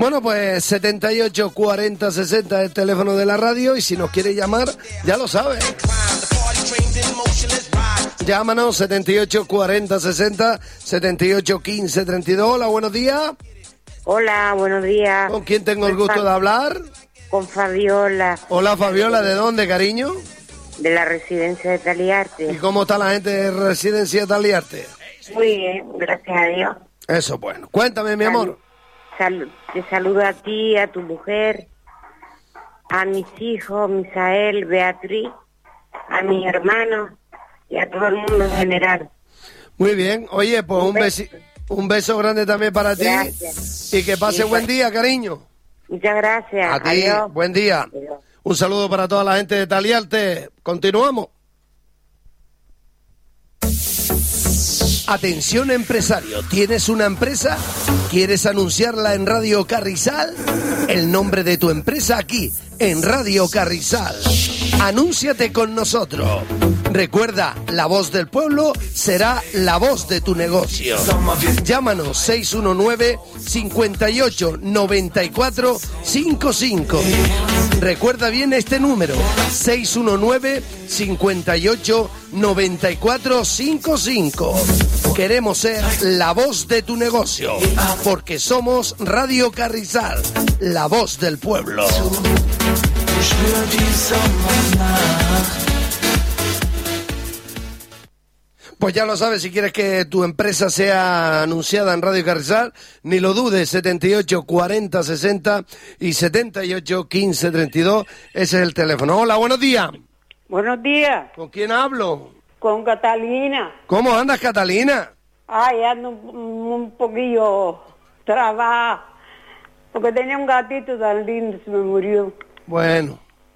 Bueno, pues 78 40 60 es el teléfono de la radio y si nos quiere llamar, ya lo sabe. Llámanos 78 40 60 78 15 32. Hola, buenos días. Hola, buenos días. ¿Con quién tengo el gusto de hablar? Con Fabiola. Hola, Fabiola, ¿de dónde, cariño? De la residencia de Taliarte. ¿Y cómo está la gente de residencia de Taliarte? Muy bien, gracias a Dios. Eso, bueno. Cuéntame, mi amor. Te saludo a ti, a tu mujer, a mis hijos, Misael, Beatriz, a mis hermanos y a todo el mundo en general. Muy bien. Oye, pues un beso grande también para ti. Gracias. Y que pase buen día, cariño. Muchas gracias. A ti, adiós. buen día. Adiós. Un saludo para toda la gente de Taliarte. Continuamos. Atención empresario, ¿tienes una empresa? ¿Quieres anunciarla en Radio Carrizal? El nombre de tu empresa aquí, en Radio Carrizal. Anúnciate con nosotros. Recuerda, la voz del pueblo será la voz de tu negocio. Llámanos 619 58 94 55. Recuerda bien este número, 619 58 94 55. Queremos ser la voz de tu negocio, porque somos Radio Carrizal, la voz del pueblo. Pues ya lo sabes, si quieres que tu empresa sea anunciada en Radio Carrizal, ni lo dudes, 78 40 60 y 78 15 32, ese es el teléfono. Hola, buenos días. Buenos días. ¿Con quién hablo? Con Catalina. ¿Cómo andas, Catalina? Ay, ando un poquillo trabada, porque tenía un gatito tan lindo, se me murió. Bueno.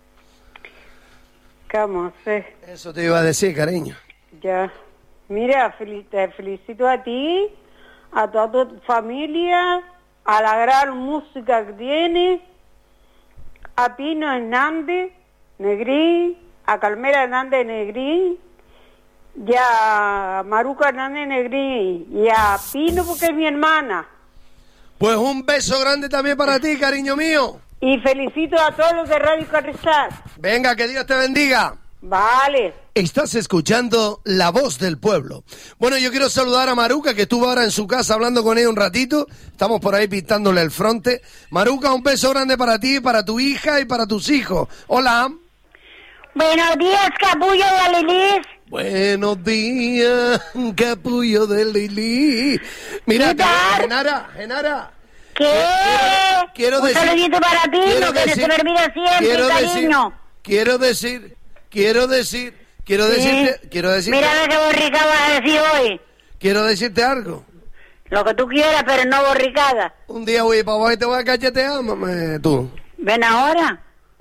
¿Qué vamos a hacer? Eso te iba a decir, cariño. Ya. Mira, te felicito a ti, a toda tu familia, a la gran música que tienes, a Pino Hernández Negrín, a Carmela Hernández Negrín, y a Maruca Hernández Negrín, y a Pino porque es mi hermana. Pues un beso grande también para ti, cariño mío. Y felicito a todos los de Radio Carrizal. Venga, que Dios te bendiga. Vale. Estás escuchando La Voz del Pueblo. Bueno, yo quiero saludar a Maruca, que estuvo ahora en su casa hablando con ella un ratito. Estamos por ahí pintándole el fronte. Maruca, un beso grande para ti, para tu hija y para tus hijos. Hola. Buenos días, capullo de Lili. Buenos días, capullo de Lili. Mira, Genara. ¿Qué? Quiero un decir, saludito para ti, quiero lo que decir, se me olvida siempre, cariño. Quiero decirte. Mira qué borrica vas a decir hoy. Quiero decirte algo. Lo que tú quieras, pero no borricada. Un día voy para abajo y te voy a cachetear, mamá, tú. ¿Ven ahora?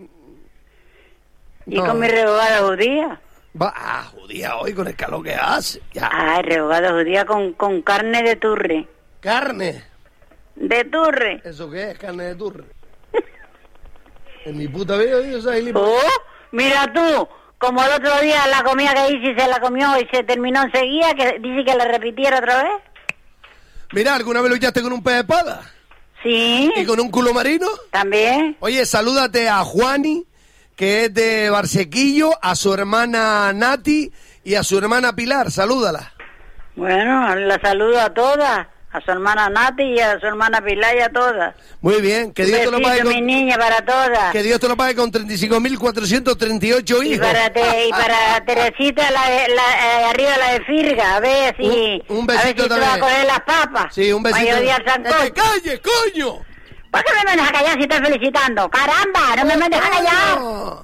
¿Y No. con mi rehogada judía? Judía hoy con el calor que hace. Ya. Ay, rehogada judía con carne de turre. ¿Carne? ¿De turre? ¿Eso qué es? ¿Carne de turre? En mi puta vida yo soy Oh, mira tú, como el otro día la comida que hice se la comió y se terminó enseguida, que dice que la repitiera otra vez. Mira, ¿alguna vez luchaste con un pez de espada? Sí. ¿Y con un culo marino? También. Oye, salúdate a Juani, que es de Barsequillo, a su hermana Nati y a su hermana Pilar. Salúdala. Bueno, la saludo a todas, a su hermana Nati y a su hermana Pilar y a todas. Muy bien, que Dios te lo pague mi niña, para todas. Que Dios te lo pague con 35.438 hijos. Y para Teresita, arriba la de Firga, a ver si... Un besito a ver si también. te va a coger las papas. Sí, un besito. Mayoría al sancocho. ¡Que te calles, coño! ¿Por qué me mandas a callar si estoy felicitando? ¡Caramba! ¡No me mandes a callar!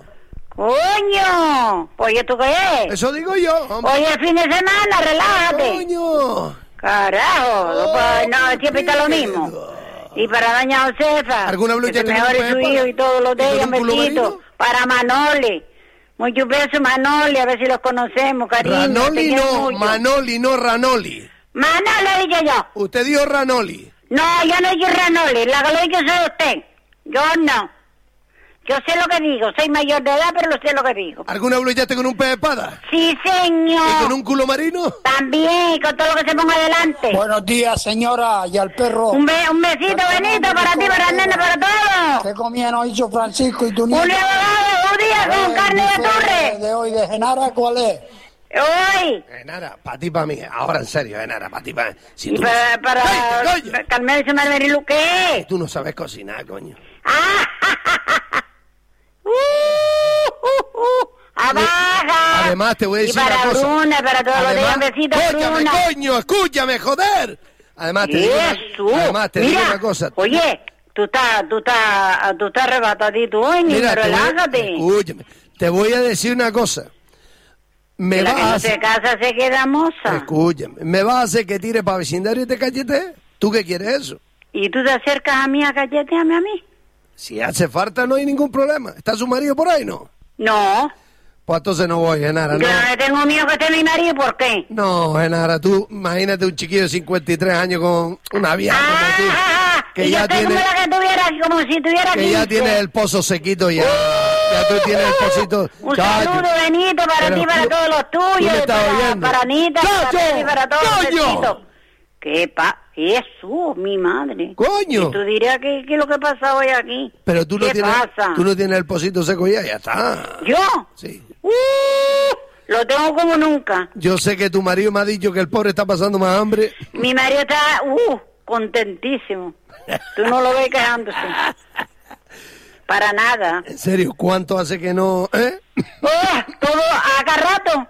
¡Coño! Pues, ¿y esto qué es? Eso digo yo, hombre. Hoy es fin de semana, relájate. ¡Coño! Carajo, pues no, siempre está lo mismo. Y para doña Josefa, ¿Alguna que blucha se que mejore no su me hijo y todos los de ¿Y ella, con un culo besito. marino? Para Manoli, muchos besos Manoli, a ver si los conocemos, cariño. te Ranoli quiero no, mucho. Manoli no, Ranoli. Manoli he dicho yo. Usted dijo Ranoli. No, yo no he dicho Ranoli, la que lo he dicho soy usted. Yo no. Yo sé lo que digo, soy mayor de edad, pero lo sé lo que digo. ¿Alguna vez blullaste con un pez de espada? Sí, señor. ¿Y con un culo marino? También, con todo lo que se ponga adelante. Buenos días, señora, y al perro. Un besito, Benito, para ti, para el nene, para todos. ¿Qué comían hizo Francisco y tu Un niño? abogado, un día con carne de torre. De hoy, de Genara, ¿cuál es? Hoy. Genara, para ti, para mí. Ahora en serio, Genara, para ti, para mí. Si Y tú, para ¡Cállate, coño! Carmelo y Marilu, ¿qué? Tú no sabes cocinar, coño. ¡Abaja! Además, te voy a decir y para una cosa. Bruna, para todos los días, un besito, Escúchame, Bruna. coño, escúchame, joder. Además, te digo Jesús. digo Mira, una cosa. Oye, tú estás arrebatadito hoy, niño, Mira, relájate. Escúchame, te voy a decir una cosa. Me La que no vas se casa se queda moza. Escúchame, ¿me vas a hacer que tire para vecindario y te cachete? ¿Tú qué quieres eso? ¿Y tú te acercas a mí a cachetearme a mí? Si hace falta no hay ningún problema. ¿Está su marido por ahí, no? No. Pues entonces no voy, Genara, no. Yo no le tengo miedo que esté mi marido, ¿por qué? No, Genara, tú imagínate un chiquillo de 53 años con una vieja como tú. Que y ya yo estoy tiene, como la que tuviera, como si tuviera que ya 15. tiene el pozo sequito ya. Ya tú tienes el pocito. Un Chacho. saludo, Benito, para Pero ti, para tú- todos los tú me tuyos, estás oyendo. para Anita, ¡Chacho! para ti, para todos los ¡Coño! besitos. ¿Qué Jesús, mi madre. ¡Coño! Y tú dirías que es lo que pasa hoy aquí. Pero tú no ¿Qué tienes, pasa? tú no tienes el pocito seco ya está. ¿Yo? Sí. Lo tengo como nunca. Yo sé que tu marido me ha dicho que el pobre está pasando más hambre. Mi marido está, contentísimo. Tú no lo ves quejándose. Para nada. En serio, ¿cuánto hace que no? Todo acá rato.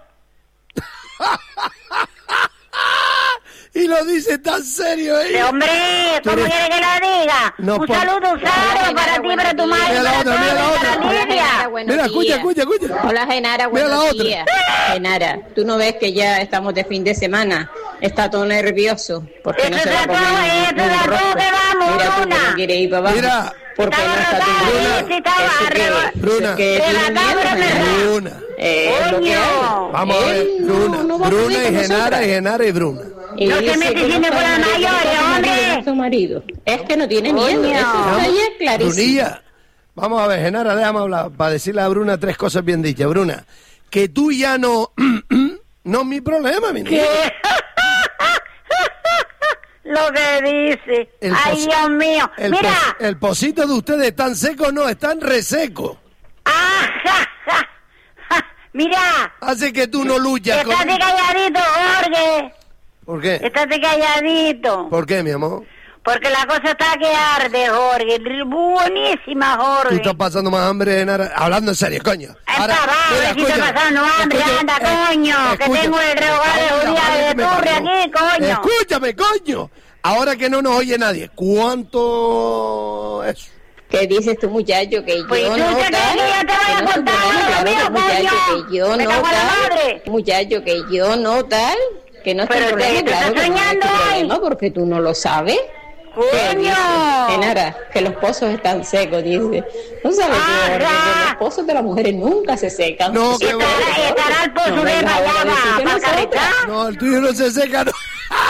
Y lo dice tan serio ella. Hombre, ¿cómo eres- quiere que la diga? No, un por- saludo, Saro, para ti, para tu madre, Mira la para otra, todos, mira la para otra. Lidia. Mira, escucha. Hola, Genara, Mira la buenos otra. días. Genara, ¿tú no ves que ya estamos de fin de semana? Está todo nervioso. ¿Por qué no Esto se va a es comer todo, esto es un todo rosco? que vamos, Mira tú que Bruna. no quiere ir para abajo. Mira. ¿Por qué no está tu Bruna, sí, estaba Bruna. Bruna. Es lo que hay. Vamos a ver, Él Bruna. no va a Bruna comer y con Genara nosotras. y Genara y Bruna. Y No te dice metes que en no el sabe programa marido, mayores, que su marido hombre. no es su marido. Es que no tiene miedo. Coño. Eso está ahí es clarísimo. Brunilla, vamos a ver, Genara, déjame hablar, para decirle a Bruna tres cosas bien dichas. Bruna, que tú ya no... no es mi problema, mi niña. Lo que dice. El Ay, pos- Dios mío. Mira. El pocito de ustedes están secos, no, están resecos. Mira. Hace que tú no luchas con... Estate calladito, Jorge. ¿Por qué? Estate calladito. ¿Por qué, mi amor? Porque la cosa está que arde, Jorge. Buenísima, Tú Jorge. estás pasando más hambre, Genara. Hablando en serio, coño. Está bravo, si estoy pasando hambre, anda, coño. Que tengo el rehogado de judía de torre aquí, coño. Escúchame, coño. Ahora que no nos oye nadie, ¿cuánto es? ¿Qué dices tú, muchacho? Que Pues yo tú no te crees tal. que yo te voy a Que no es tu contar problema, lo claro, mío, muchacho, coño. que yo Me no cago en la tal. madre. Muchacho, que yo no tal. Que no es tu Pero problema, tú claro estás que no es tu soñando problema, hoy. porque tú no lo sabes. ¿Qué dices? Coño. Genara, que los pozos están secos, dice. No sabes Ajá. que los pozos de las mujeres nunca se secan. No, Sí, que va. Estará el pozo No de vengas ahora a decir Bayaba que para nosotras. calentar. No, el tuyo no se seca, no.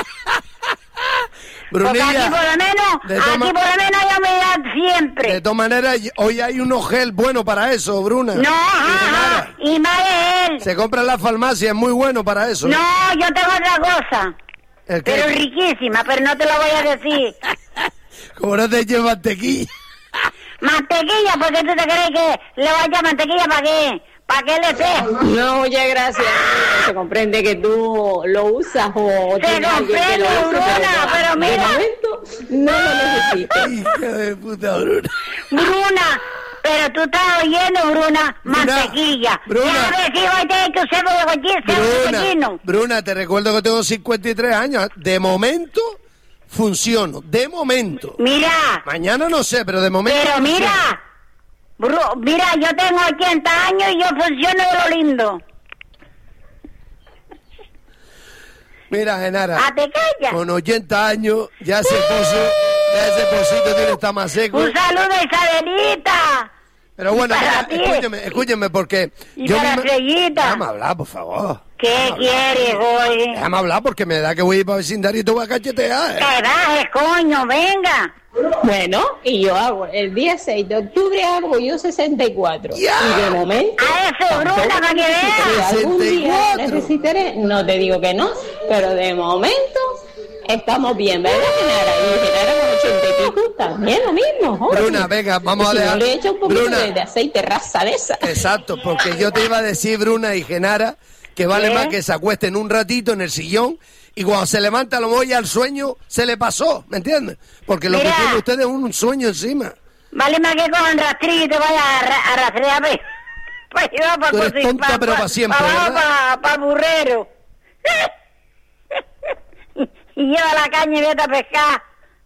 Porque aquí por Brunilla, lo menos, de aquí toma- por lo menos hay humedad siempre. de todas maneras, hoy hay unos gel bueno para eso, Bruna. No, Y ajá, Genara, y más de él. se compra en la farmacia, es muy bueno para eso. No, yo tengo otra cosa, ¿El qué? pero riquísima, pero no te lo voy a decir. Como no te eches mantequilla. Mantequilla, porque tú te crees que le voy a echar mantequilla para qué, para que le sé. No, muchas gracias. Se comprende que tú lo usas o Se tienes alguien que lo comprende, use, Bruna, pero de mira. momento no lo necesito. Hija de puta, Bruna. Bruna, pero tú estás oyendo, Bruna, mantequilla. Bruna. Ya ves si hoy tengo que usar de cochino. Bruna, te recuerdo que tengo 53 años. De momento, funciono. De momento. Mira, Mañana no sé, pero de momento... pero funciono. mira, mira, yo tengo 80 años y yo funciono de lo lindo. Mira, Genara, Ah, te callas. con 80 años, ya ese pocito tiene que estar más seco. Un saludo a Isabelita. Pero bueno, para mira, ti. escúcheme, porque... Y para Estrellita. Déjame hablar, por favor. ¿Qué quieres, Jorge? Déjame hablar porque me da que voy a ir para vecindario y te voy a cachetear. Que bajes, coño, venga. Bueno, y yo hago, el día 6 de octubre hago yo 64. ¡Ya! Y de momento... A eso, Bruna, para que veas. Algún día 64. necesitaré, no te digo que no, pero de momento estamos bien, ¿verdad, Genara? Y Genara con 80 y pico también lo mismo, joder. Bruna, venga, vamos a Si dejar. no le echo un poquito Bruna. de aceite raza de esa. Exacto, porque yo te iba a decir, Bruna y Genara, que vale ¿Qué? más que se acuesten un ratito en el sillón y cuando se levanta a lo mejor ya el sueño se le pasó, ¿me entiendes? Porque lo Mira. que tiene usted es un sueño encima. Vale más que cojan rastrillo y te vayas a rastrear, pues iba para Tú eres tonta, pero pa' siempre, ¿verdad? Para burrero. Y lleva la caña y vete a pescar.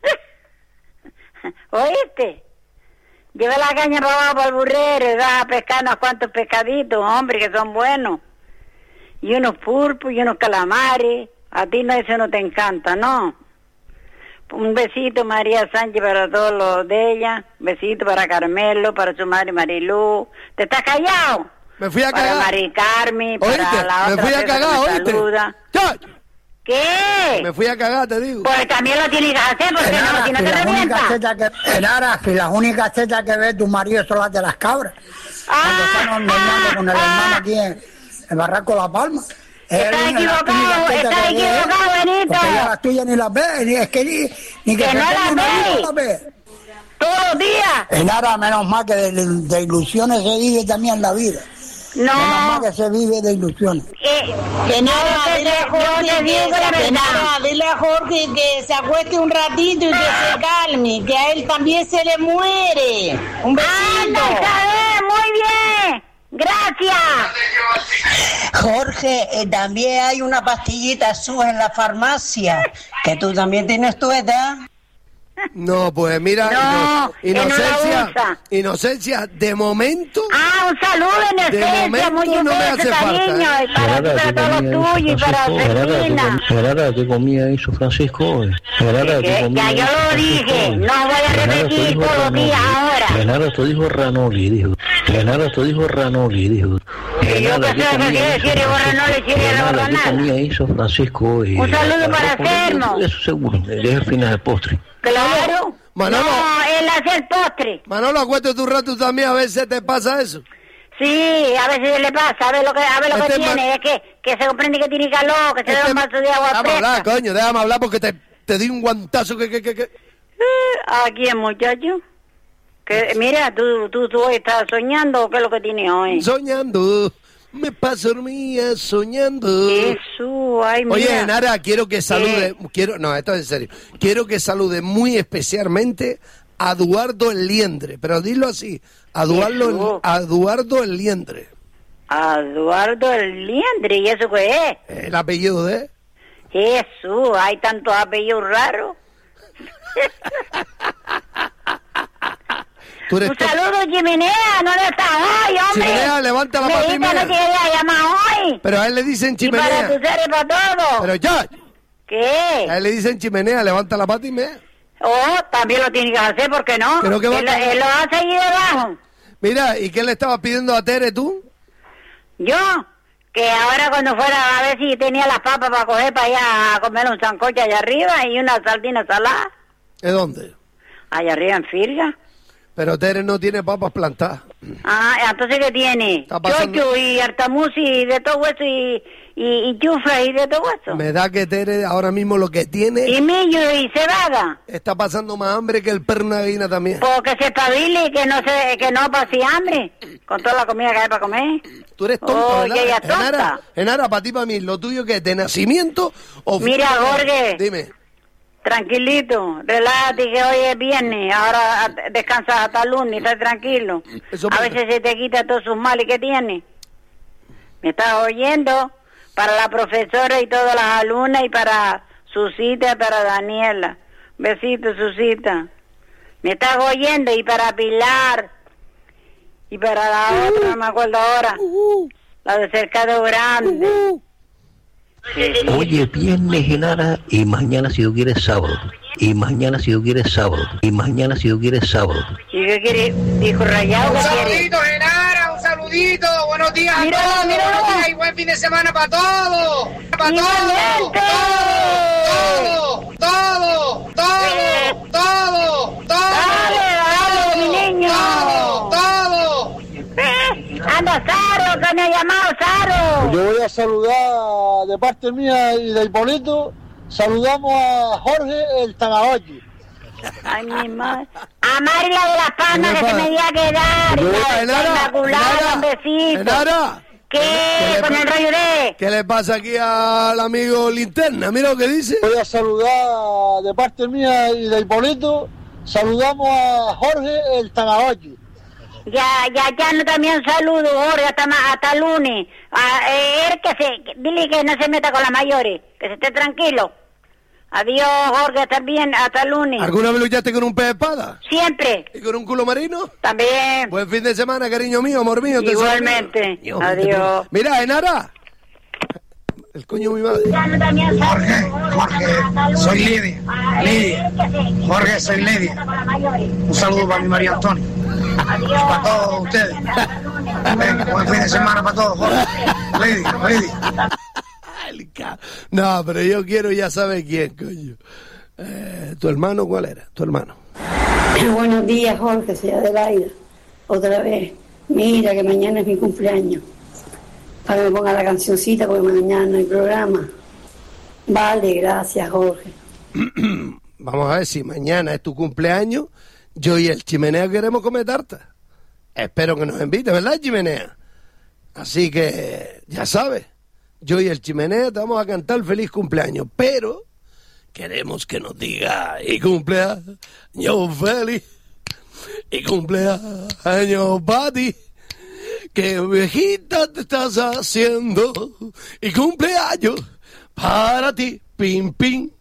¿Oíste? Lleva la caña para abajo para el burrero y vas a pescar unos cuantos pescaditos, hombre, que son buenos. Y unos pulpos y unos calamares. A ti no, eso no te encanta, ¿no? Un besito, María Sánchez, para todos los de ella. Un besito para Carmelo, para su madre Marilú. ¿Te estás callado? Me fui a Para cagar. Mari Carmen, para ¿Oíste? la Me otra fui a que cagar, me ¿oíste? saluda. ¡Ya! ¿Qué? Me fui a cagar, te digo. Pues también lo tienes que hacer, porque no, si no te revienta. Genara, si las únicas tetas que ve tu marido son las de las cabras. Cuando están ordenando con el hermano aquí en el Barranco La Palma. Estás equivocado, Benito. Porque ya las tuyas ni las ves, ni es que ni Que se no las tenga una ve. vida, no las ve. Todos los días. Genara, menos mal que de ilusiones se vive también la vida. Menos mal No. que se vive de ilusiones. Genara, dile a Jorge que se acueste un ratito y que se calme, que a él también se le muere. Un ¡Anda, Isabel! ¡Muy bien! ¡Gracias! Jorge, también hay una pastillita azul en la farmacia, que tú también tienes tu edad. No, pues mira, No, que no la Inocencia, usa. Inocencia, de momento, Ah, un saludo, Inocencia, momento mucho no me beso, hace falta, cariño, ¿eh? y para todo lo tuyo y para Cristina. Gerarda, ¿qué comida hizo Francisco hoy? Gerarda, ¿qué Que comida ya yo hizo lo Francisco dije, hoy? no voy a Genaro, repetir esto dijo todos los días Ranoli. ahora. Genaro, esto dijo Ranoli, dijo. Genaro, esto dijo Ranoli, dijo. Y yo Genaro, que sé lo que quiere decir, y Ranoli quiere Genaro, ¿qué Ranoli. comida hizo Francisco hoy? Un saludo para Sermo. Eso seguro, es el final del postre. Claro. Manolo. No, él hace el postre. Manolo, acuérdate un rato también, a veces te pasa eso. Sí, a veces le pasa, a ver lo que Este tiene, es que se comprende que tiene calor, que se da un vaso de agua Déjame hablar, fresca. coño, déjame hablar porque te di un guantazo que. Aquí el muchacho. Que, mira, tú hoy estás soñando, ¿o qué es lo que tienes hoy? Soñando, me paso dormida soñando. Jesús, ay, mira. Oye, Nara, quiero que salude, no, esto es en serio, quiero que salude muy especialmente a Eduardo el Liendre, pero dilo así, Jesús. Eduardo el Liendre, Eduardo el Liendre, ¿y eso qué es? el apellido de... Jesús, hay tantos apellidos raros. Tú eres Un saludo, Chimenea, no le estás hoy, hombre. Chimenea, levanta la pata y Me mira. no te quería llamar hoy. Pero a él le dicen Y para chimenea. tu ser y para todo. Pero ya, ¿Qué? a él le dicen chimenea, levanta la pata y mea. Oh, también lo tiene que hacer, ¿por qué no? Creo que va a caer. Él lo hace ahí debajo. Mira, ¿y qué le estabas pidiendo a Tere tú? Yo, que ahora cuando fuera a ver si tenía las papas para coger para allá a comer un sancocho allá arriba y una sardina salada, ¿De dónde? allá arriba en Firga. Pero Tere no tiene papas plantadas. Ah, entonces ¿qué tiene? Está pasando- Chocho y artamusi y de todo eso y chufla y de todo eso. Me da que Tere ahora mismo lo que tiene Y millo y cebada. está pasando más hambre que el perro de una gallina también. Porque se espabile y que no pase hambre con toda la comida que hay para comer. Tú eres tonta, Oye, ¿verdad? ella es tonta. Genara, para ti, para mí, ¿lo tuyo que es de nacimiento o... Mira, Jorge. Dime. Tranquilito, relájate que hoy es viernes, ahora descansas hasta el lunes, estás tranquilo. Eso A pasa. veces se te quita todos sus males que tienes. ¿Me estás oyendo? Para la profesora y todas las alumnas y para Susita, para Daniela. Besito, Susita. ¿Me estás oyendo? Y para Pilar. Y para la otra, no me acuerdo ahora. La de Cercado Grande. Hoy es viernes, Genara, y mañana si Dios quiere sábado. Y mañana si Dios quiere sábado. Y mañana si Dios quiere sábado. ¿Y qué quiere? Dijo Rayado, ¿qué quiere? Genara, un saludito, buenos días Mira, a todos, mira. buenos días y buen fin de semana para todos, para Igualmente. todo, todo, todo, todo, Anda, Saro, que me ha llamado Saro. Yo voy a saludar de parte mía y de Hipólito. Saludamos a Jorge el Tamagotchi. Ay, mi madre. A Marila de las Palmas, que se me iba a quedar. Inmaculada, un besito. Enara. ¿Qué? Con el rollo de... ¿Qué le pasa aquí al amigo Linterna? Mira lo que dice. Voy a saludar de parte mía y de Hipólito. Saludamos a Jorge el Tamagotchi. Ya no también saludo, Jorge, hasta lunes. Dile que no se meta con las mayores, que se esté tranquilo. Adiós, Jorge, hasta bien, hasta lunes. ¿Alguna vez luchaste con un pez de espada? Siempre. ¿Y con un culo marino? También. Buen fin de semana, cariño mío, amor mío. Igualmente. Adiós. Mira, Enara. El coño de mi madre. Jorge, soy Lidia. Jorge, soy Lidia. Un saludo para mi María Antonia. Y para todos ustedes. Venga, buen fin de semana para todos, Jorge. Lidia. No, pero yo quiero ya saber quién, coño. ¿Tu hermano cuál era? ¿Tu hermano? Buenos días, Jorge, soy Adelaida. Otra vez. Mira que mañana es mi cumpleaños. Para que me ponga la cancioncita porque mañana no hay programa. Vale, gracias, Jorge. Vamos a ver si mañana es tu cumpleaños. Yo y el Chimenea queremos comer tarta. Espero que nos invite, ¿verdad, Chimenea? Así que, ya sabes, yo y el Chimenea te vamos a cantar feliz cumpleaños, pero queremos que nos diga y cumpleaños feliz y cumpleaños para ti. Qué viejita te estás haciendo y cumpleaños para ti. Pim, pim.